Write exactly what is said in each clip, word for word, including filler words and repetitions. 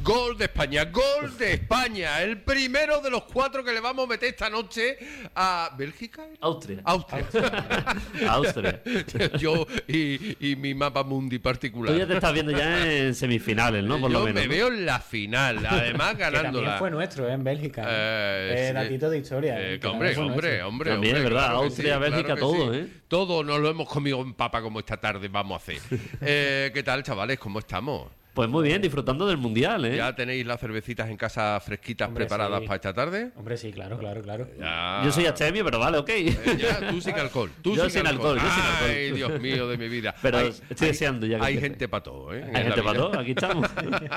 Gol de España, gol de España. El primero de los cuatro que le vamos a meter esta noche a Bélgica. Austria. Austria. Austria. Yo y, y mi mapa mundi particular. Tú ya te estás viendo ya en semifinales, ¿no? Por Yo lo menos. me ¿no? veo en la final, además Que también ganándola. fue nuestro, ¿eh? En Bélgica. Eh, Eh, sí. datito de historia. Eh, ¿eh? Que hombre, también fue hombre, nuestro. hombre, También, hombre, ¿verdad? claro que Austria, sí, Bélgica, claro que todo, sí. ¿eh? Todo nos lo hemos comido en papa como esta tarde vamos a hacer. Eh, ¿Qué tal, chavales? ¿Cómo estamos? Pues muy bien, disfrutando del Mundial, ¿eh? ¿Ya tenéis las cervecitas en casa fresquitas Hombre, preparadas sí. para esta tarde? Hombre, sí, claro, claro, claro. Ya. Yo soy abstemio, pero vale, ok. Eh, ya, tú sin alcohol. Tú Yo sin sin alcohol, yo sin alcohol. Ay, Dios mío de mi vida. Pero Hay- estoy hay- deseando ya que Hay empiece. gente para todo, ¿eh? En Hay la gente vida. para todo, aquí estamos.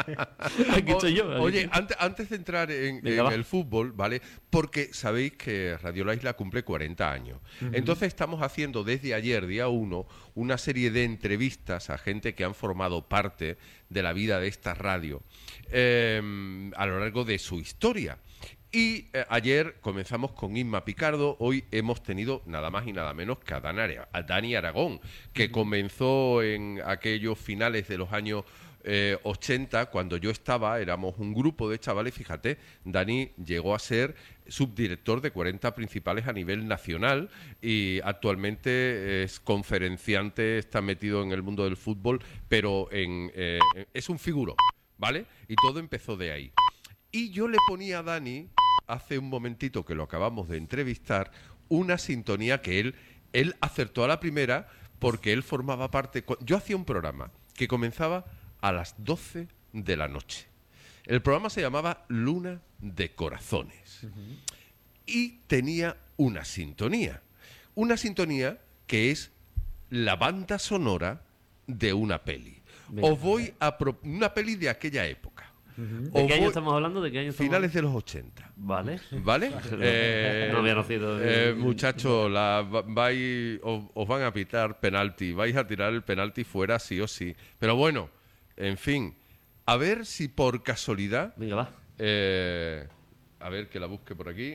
Aquí estoy yo. aquí Oye, estoy. antes, antes de entrar en, Venga, en va. el fútbol, ¿vale? Porque sabéis que Radio La Isla cumple cuarenta años. Entonces estamos haciendo desde ayer, día uno, una serie de entrevistas a gente que han formado parte de la vida de esta radio eh, a lo largo de su historia. Y eh, ayer comenzamos con Inma Picardo, hoy hemos tenido nada más y nada menos que a, Dan Are- a Dani Aragón, que comenzó en aquellos finales de los años eh, ochenta, cuando yo estaba, éramos un grupo de chavales, fíjate, Dani llegó a ser subdirector de cuarenta principales a nivel nacional y actualmente es conferenciante, está metido en el mundo del fútbol, pero en, eh, es un figurón, ¿vale? Y todo empezó de ahí. Y yo le ponía a Dani, hace un momentito que lo acabamos de entrevistar, una sintonía que él, él acertó a la primera porque él formaba parte... Yo hacía un programa que comenzaba a las doce de la noche. El programa se llamaba Luna de Corazones. Uh-huh. Y tenía una sintonía. Una sintonía que es la banda sonora de una peli. Venga, Os voy a... Pro- una peli de aquella época. ¿De qué año voy, estamos hablando? ¿De qué año estamos finales hablando? de los ochenta. Vale. ¿Vale? eh, no había nacido. Eh, Muchachos, la, vais, os, os van a pitar penalti. Vais a tirar el penalti fuera sí o sí. Pero bueno, en fin. A ver si por casualidad... Venga, va. Eh, a ver, que la busque por aquí.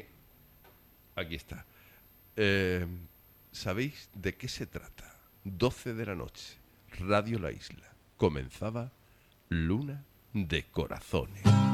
Aquí está. Eh, ¿Sabéis de qué se trata? doce de la noche. Radio La Isla. Comenzaba Luna de Corazones.